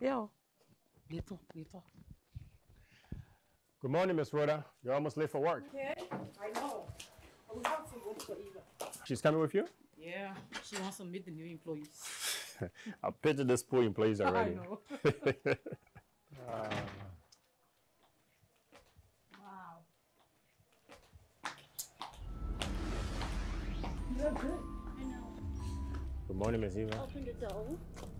Yo, little, little. Good morning, Miss Rhoda. You're almost late for work. Okay, I know. I will have some work for Eva. She's coming with you? Yeah, she wants to meet the new employees. I pictured this poor employees already. I know. Wow. You look good. I know. Good morning, Miss Eva. Open the door.